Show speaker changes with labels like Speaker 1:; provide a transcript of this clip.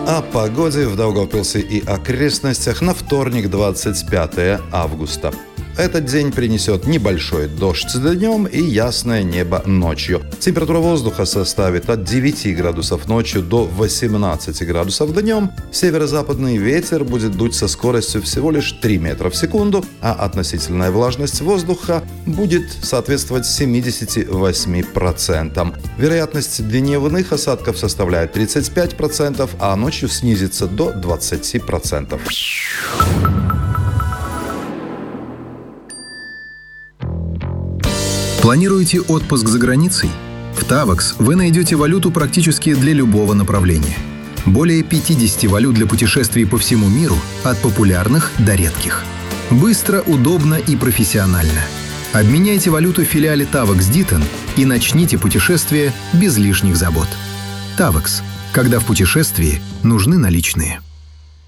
Speaker 1: О погоде в Даугавпилсе и окрестностях на вторник, 25 августа. Этот день принесет небольшой дождь днем и ясное небо ночью. Температура воздуха составит от 9 градусов ночью до 18 градусов днем. Северо-западный ветер будет дуть со скоростью всего лишь 3 метра в секунду, а относительная влажность воздуха будет соответствовать 78%. Вероятность дневных осадков составляет 35%, а ночью снизится до 20%.
Speaker 2: Планируете отпуск за границей? В Tavax вы найдете валюту практически для любого направления. Более 50 валют для путешествий по всему миру, от популярных до редких. Быстро, удобно и профессионально. Обменяйте валюту в филиале Tavax Ditton и начните путешествие без лишних забот. Tavax. Когда в путешествии нужны наличные.